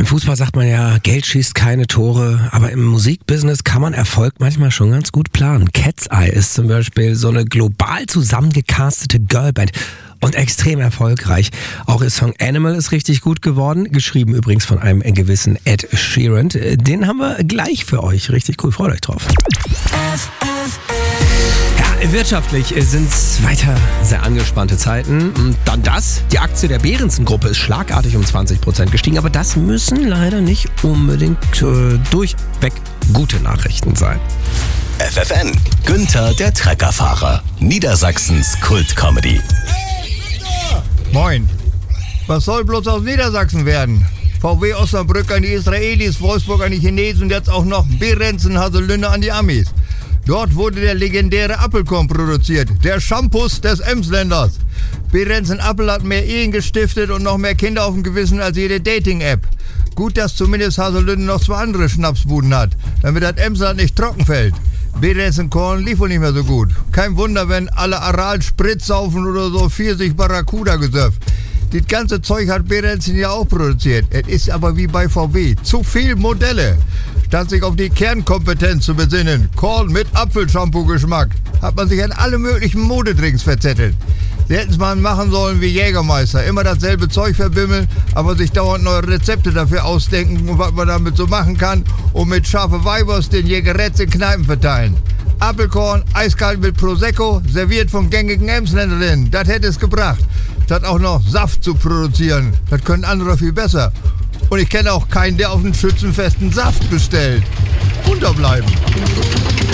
Im Fußball sagt man ja, Geld schießt keine Tore, aber im Musikbusiness kann man Erfolg manchmal schon ganz gut planen. Cat's Eye ist zum Beispiel so eine global zusammengecastete Girlband und extrem erfolgreich. Auch ihr Song Animal ist richtig gut geworden, geschrieben übrigens von einem gewissen Ed Sheeran. Den haben wir gleich für euch. Richtig cool, freut euch drauf. Ja, wirtschaftlich sind es weiter sehr angespannte Zeiten. Und dann das, die Aktie der Behrensen-Gruppe ist schlagartig um 20% gestiegen, aber das müssen leider nicht unbedingt durchweg gute Nachrichten sein. FFN, Günther der Treckerfahrer, Niedersachsens Kult-Comedy. Moin. Was soll bloß aus Niedersachsen werden? VW Osnabrück an die Israelis, Wolfsburg an die Chinesen und jetzt auch noch Behrensen Haselünne an die Amis. Dort wurde der legendäre Appelkorn produziert, der Shampoos des Emsländers. Behrensen Appel hat mehr Ehen gestiftet und noch mehr Kinder auf dem Gewissen als jede Dating-App. Gut, dass zumindest Haselünne noch 2 andere Schnapsbuden hat, damit das Emsland nicht trocken fällt. Behrensen Korn lief wohl nicht mehr so gut. Kein Wunder, wenn alle Aral Sprit saufen oder so Pfirsich Barracuda gesöfft. Das ganze Zeug hat Behrensen ja auch produziert. Es ist aber wie bei VW. Zu viel Modelle. Statt sich auf die Kernkompetenz zu besinnen, Korn mit Apfelshampoo-Geschmack, hat man sich an alle möglichen Modedrinks verzettelt. Sie hätten es mal machen sollen wie Jägermeister. Immer dasselbe Zeug verbimmeln, aber sich dauernd neue Rezepte dafür ausdenken und was man damit so machen kann und mit scharfe Weihwurst den Jägeretts in Kneipen verteilen. Apfelkorn, eiskalt mit Prosecco, serviert vom gängigen Emsländerinnen. Das hätte es gebracht. Statt auch noch Saft zu produzieren. Das können andere viel besser. Und ich kenne auch keinen, der auf den Schützenfesten Saft bestellt. Unterbleiben.